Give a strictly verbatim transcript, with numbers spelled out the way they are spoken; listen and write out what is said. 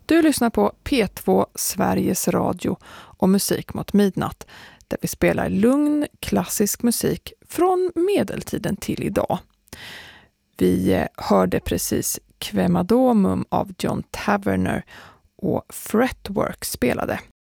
Du lyssnar på P två Sveriges Radio och Musik mot midnatt, där vi spelar lugn klassisk musik från medeltiden till idag. Vi hörde precis Quemadomum av John Taverner och Fretwork spelade.